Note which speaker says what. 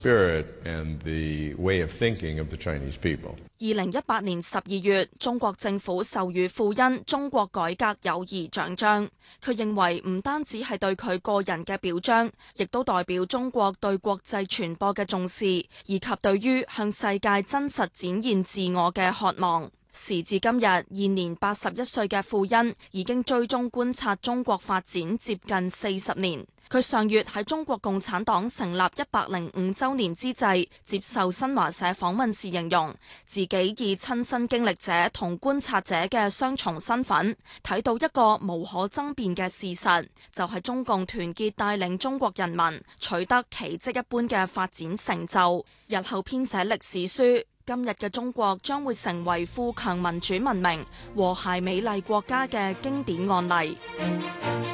Speaker 1: spirit and the way of thinking of the Chinese people.
Speaker 2: 2018年12月，中國政府授予傅恩中國改革友誼獎章。佢認為唔單止係對佢個人嘅表彰，亦都代表中國對國際傳播嘅重視，以及對於向世界真實展現自我嘅渴望。時至今日，現年81歲嘅傅恩已經追蹤觀察中國發展接近40年。佢上月喺中國共產黨成立105週年之際，接受新華社訪問時形容，自己以親身經歷者同觀察者嘅雙重身份，睇到一個無可爭辯嘅事實，就係中共團結帶領中國人民取得奇蹟一般嘅發展成就。日後編寫歷史書，今日嘅中國將會成為富強民主文明、和諧美麗國家嘅經典案例。